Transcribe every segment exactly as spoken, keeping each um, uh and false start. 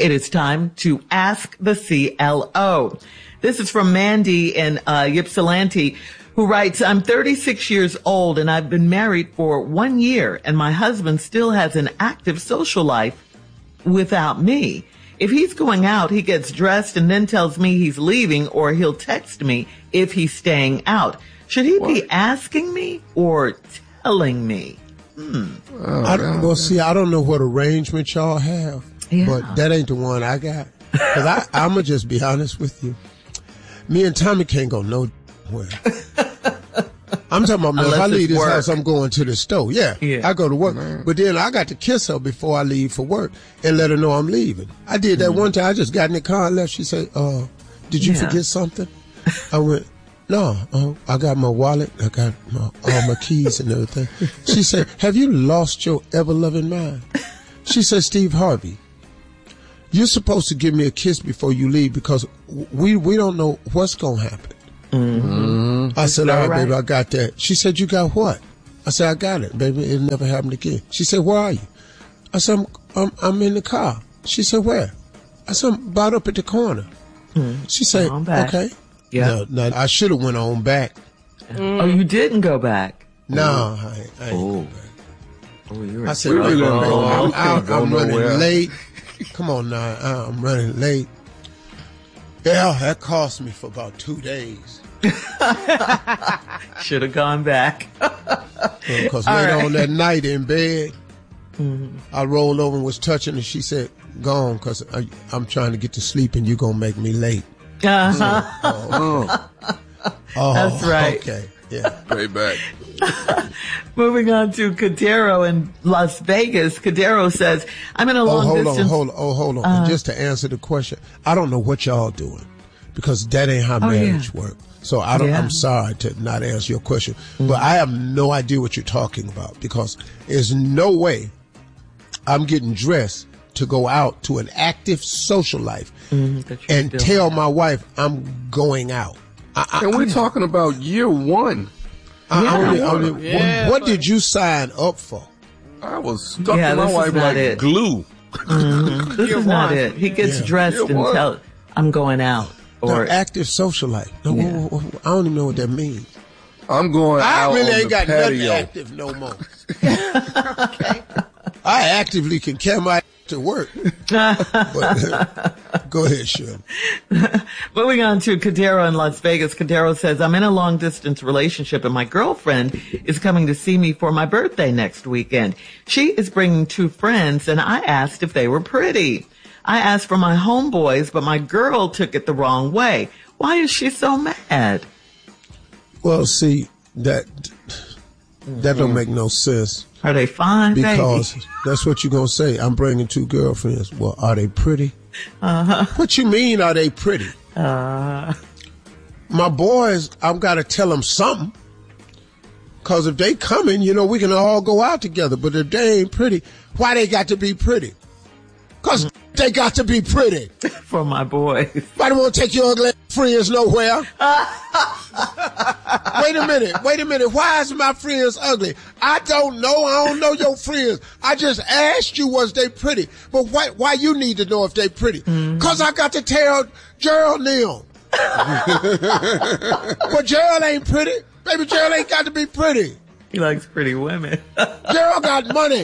It is time to ask the C L O. This is from Mandy in uh, Ypsilanti, who writes, I'm thirty-six years old and I've been married for one year and my husband still has an active social life without me. If he's going out, he gets dressed and then tells me he's leaving, or he'll text me if he's staying out. Should he what? be asking me or telling me? Hmm. Oh, I, well, see, I don't know what arrangement y'all have, yeah. but that ain't the one I got. Because I'm going to just be honest with you. Me and Tommy can't go nowhere. I'm talking about, man, if I leave this work. house, I'm going to the store. Yeah, yeah. I go to work. Man. But then I got to kiss her before I leave for work and let her know I'm leaving. I did that mm. one time. I just got in the car and left. She said, uh, did you yeah. forget something? I went, no, uh, I got my wallet. I got my, all my keys and everything. She said, have you lost your ever-loving mind? She said, Steve Harvey, you're supposed to give me a kiss before you leave because we, we don't know what's going to happen. Mm-hmm. I said, all right, right, baby, I got that. She said, you got what? I said, I got it, baby. It'll never happen again. She said, where are you? I said, I'm, I'm, I'm in the car. She said, where? I said, I'm about up at the corner. Mm-hmm. She said, okay. Yeah. No, no, I should have went on back. Mm. Oh, you didn't go back? No, I, I ain't oh. go back. Oh, you're I said, really oh, I'm, out, I'm running late. Come on now, I'm running late. Yeah, that cost me for about two days. Should have gone back. Because later right. on that night in bed, mm-hmm. I rolled over and was touching her. She said, go on, because I'm trying to get to sleep and you're going to make me late. Uh-huh. Oh, oh. oh, that's right. Okay, yeah. Payback. Moving on to Cadero in Las Vegas. Cadero says, I'm in a long oh, hold distance. On, hold on, oh, hold on. Uh, Just to answer the question, I don't know what y'all doing because that ain't how oh, marriage yeah. works. So I don't, yeah. I'm sorry to not answer your question, mm-hmm. but I have no idea what you're talking about because there's no way I'm getting dressed to go out to an active social life mm-hmm, and tell my wife I'm going out. I, I, and we're I, talking about year one. I, yeah. only, only, yeah, what, what did you sign up for? I was stuck yeah, to my wife like it. glue. Mm-hmm. This is not it. He gets yeah. dressed year and one. tell I'm going out. Or no, active social life. No, yeah. I don't even know what that means. I'm going I out really on ain't the got patio. nothing active no more. Okay. I actively can carry my to work. But, uh, go ahead, Shirley. Moving on to Cadero in Las Vegas. Cadero says, I'm in a long distance relationship and my girlfriend is coming to see me for my birthday next weekend. She is bringing two friends and I asked if they were pretty. I asked for my homeboys, but my girl took it the wrong way. Why is she so mad? Well, see, that that don't make no sense. Are they fine, Because baby? That's what you're going to say. I'm bringing two girlfriends. Well, are they pretty? Uh-huh. What you mean, are they pretty? Uh. My boys, I've got to tell them something. Because if they coming, you know, we can all go out together. But if they ain't pretty, why they got to be pretty? Because mm. they got to be pretty. For my boys. Why don't want to take your ugly friends nowhere? Wait a minute. Wait a minute. Why is my friends ugly? I don't know. I don't know your friends. I just asked you, was they pretty? But why, why you need to know if they pretty? Because mm. I got to tell Gerald Neal. But Gerald ain't pretty. Baby, Gerald ain't got to be pretty. He likes pretty women. Gerald got money.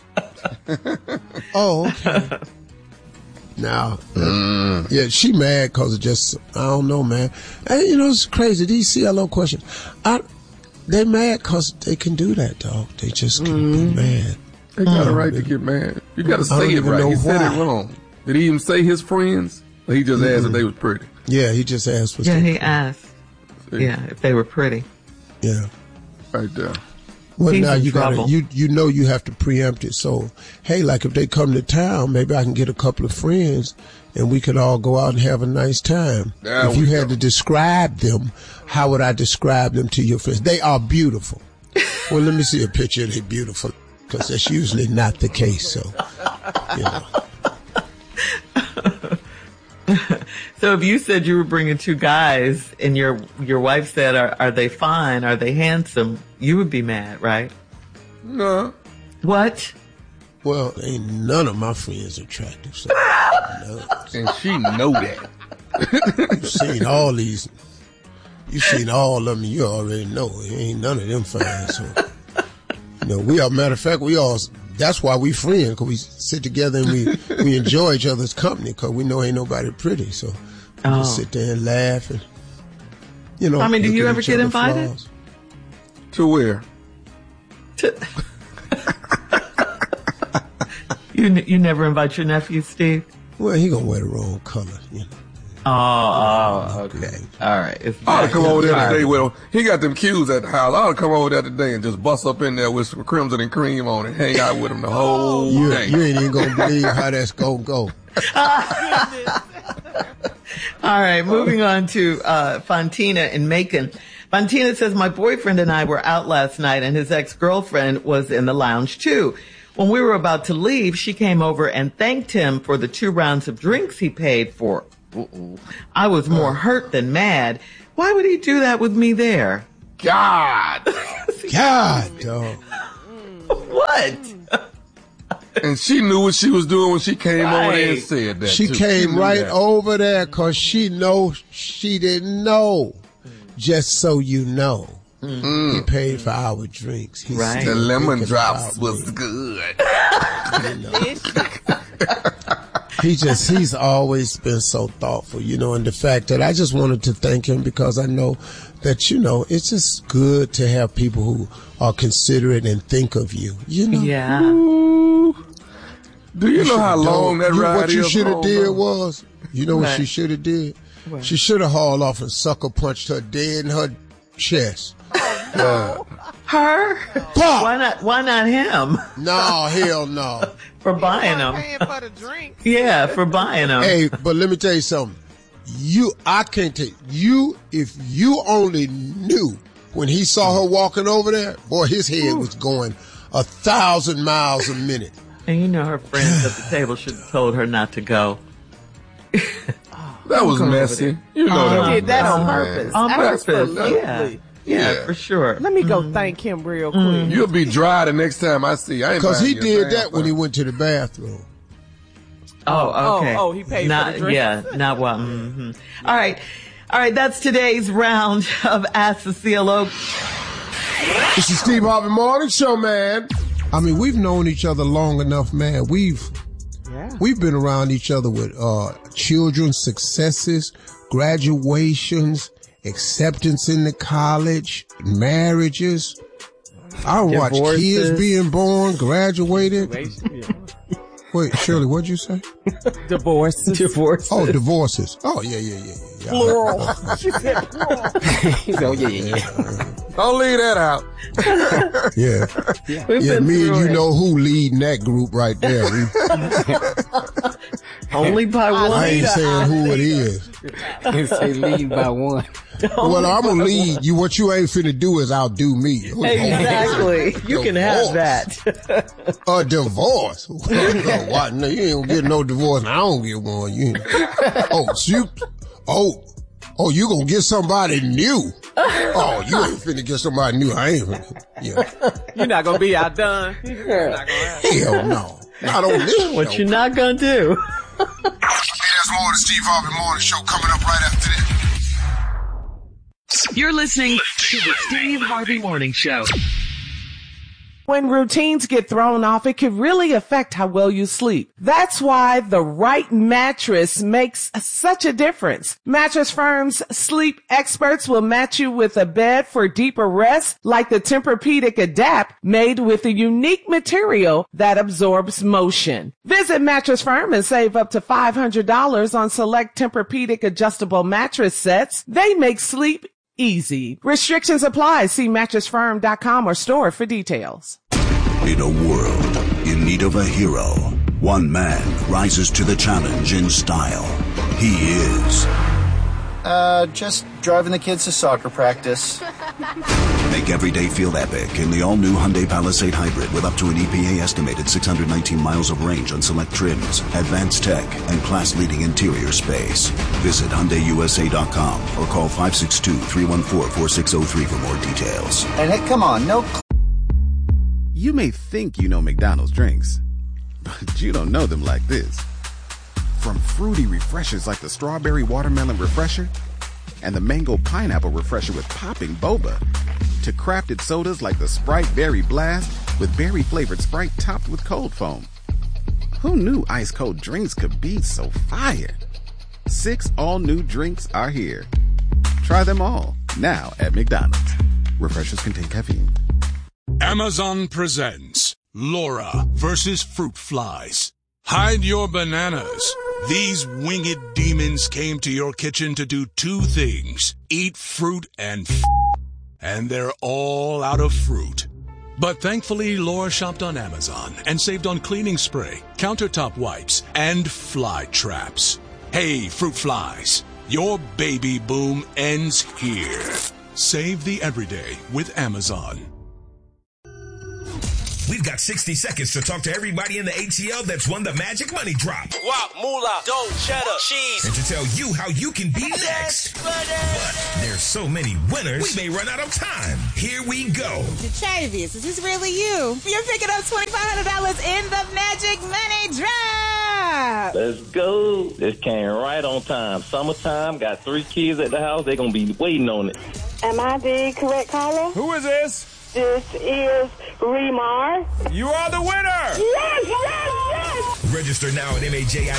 Oh, okay. Now, mm. yeah, she mad because of just, I don't know, man. Hey, you know, it's crazy. These C L O questions, I, they mad because they can do that, dog. They just can mm. be mad. They got mm. a right to get mad. You got to say it right. He why. said it wrong. Did he even say his friends? Or he just mm-hmm. asked if they was pretty? Yeah, he just asked. Yeah, he asked. See? Yeah, if they were pretty. Yeah. Right there. Well, He's now you trouble. gotta, you, you know you have to preempt it. So, hey, like if they come to town, maybe I can get a couple of friends and we could all go out and have a nice time. There if you go. had to describe them, how would I describe them to your friends? They are beautiful. Well, let me see a picture of they beautiful, because that's usually not the case. So, you know. So if you said you were bringing two guys and your your wife said, are, are they fine? Are they handsome? You would be mad, right? No. What? Well, ain't none of my friends attractive. So no. And she know that. You've seen all these. You've seen all of them. You already know. Ain't none of them fine. So, you know, we are, matter of fact, we all, that's why we friends, because we sit together and we, we enjoy each other's company, because we know ain't nobody pretty. So we oh. just sit there and laugh and, you know. I mean, do you ever get invited? Flaws. To where? To... you you never invite your nephew, Steve? Well, he gonna wear the wrong color, you know. Oh, oh, okay. All right. It's I ought to come over there today with him. He got them cues at the house. I ought to come over there today and just bust up in there with some crimson and cream on it, hang out with him the whole you, day. You ain't even gonna believe how that's gonna go. All right, moving on to uh Fontina in Macon. Fontina says, my boyfriend and I were out last night and his ex-girlfriend was in the lounge too. When we were about to leave, she came over and thanked him for the two rounds of drinks he paid for. Uh-oh. I was more hurt than mad. Why would he do that with me there? God. God, dog. What? And she knew what she was doing when she came right. over there and said that. She too. came she right that. over there because she know she didn't know. Just so you know. Mm. He paid for our drinks. He's right. The lemon drops was good. You know. He just, he's always been so thoughtful, you know, and the fact that I just wanted to thank him because I know that, you know, it's just good to have people who are considerate and think of you, you know? Yeah. Ooh. Do you, you know how long that you, ride What you is should have did though? was, you know what right. she should have did? What? She should have hauled off and sucker punched her dead in her chest. Uh, her? Pop! Why not? Why not him? No, hell no. For buying them. Paying for the drinks. Yeah, for buying them. Hey, but let me tell you something. You, I can't take you. If you only knew when he saw her walking over there, boy, his head Ooh. was going a thousand miles a minute. And you know her friends at the table should have told her not to go. That was messy. You know uh, that. Did that on purpose. On purpose. Absolutely. Yeah. Yeah, yeah, for sure. Let me go mm. thank him real quick. Mm. You'll be dry the next time I see you. Because he did that when he went to the bathroom. Oh, okay. Oh, oh he paid not, for the drink. Yeah, not well. Mm-hmm. All right. All right, that's today's round of Ask the C L O. This is Steve Harvey Morning Show, man. I mean, we've known each other long enough, man. We've yeah. we've been around each other with uh, children's successes, graduations, acceptance in the college, marriages. I watch kids being born, graduated. Wait, Shirley, what'd you say? Divorces. Divorces. Oh, divorces. Oh, yeah, yeah, yeah, yeah. Plural. She said plural. Oh, yeah, yeah, yeah. Don't leave that out. Yeah. Yeah, yeah me and you it. know who leading that group right there. Only by one. I ain't saying who it is. You say lead by one. Well, I'm going to lead you. What you ain't finna do is outdo me. Exactly. You can have that. A divorce. What? No, you ain't going to get no divorce. I don't get one. You ain't. Oh, so you, oh, oh, you going to get somebody new. Oh, you ain't finna get somebody new. I ain't finna. Yeah. You're not going to be outdone. You're not gonna have Hell no. Not on this What show. you're not going to do. Hey, there's more of the Steve Harvey Morning Show coming up right after this. You're listening to the Steve Harvey Morning Show. When routines get thrown off, it can really affect how well you sleep. That's why the right mattress makes such a difference. Mattress Firm's sleep experts will match you with a bed for deeper rest, like the Tempur-Pedic Adapt, made with a unique material that absorbs motion. Visit Mattress Firm and save up to five hundred dollars on select Tempur-Pedic adjustable mattress sets. They make sleep easy. Restrictions apply. See mattress firm dot com or store for details. In a world in need of a hero, one man rises to the challenge in style. He is... Uh, just driving the kids to soccer practice. Make every day feel epic in the all-new Hyundai Palisade Hybrid with up to an E P A-estimated six hundred nineteen miles of range on select trims, advanced tech, and class-leading interior space. Visit Hyundai U S A dot com or call five six two, three one four, four six zero three for more details. And hey, come on, no... You may think you know McDonald's drinks. But you don't know them like this. From fruity refreshers like the Strawberry Watermelon Refresher and the Mango Pineapple Refresher with popping boba, to crafted sodas like the Sprite Berry Blast with berry-flavored Sprite topped with cold foam. Who knew ice-cold drinks could be so fire? Six all-new drinks are here. Try them all, now at McDonald's. Refreshers contain caffeine. Amazon presents Laura versus Fruit Flies. Hide your bananas. These winged demons came to your kitchen to do two things: eat fruit and f***, and they're all out of fruit. But thankfully, Laura shopped on Amazon and saved on cleaning spray, countertop wipes, and fly traps. Hey, fruit flies, your baby boom ends here. Save the everyday with Amazon. We've got sixty seconds to talk to everybody in the A T L that's won the Magic Money Drop. Guap, moolah, dough, cheddar, cheese. And to tell you how you can be next. But there's so many winners, we may run out of time. Here we go. Chavis, is this really you? You're picking up twenty-five hundred dollars in the Magic Money Drop. Let's go. This came right on time. Summertime, got three kids at the house. They're going to be waiting on it. Am I the correct caller? Who is this? This is Remar. You are the winner! Yes, yes, yes! Register now at M A J I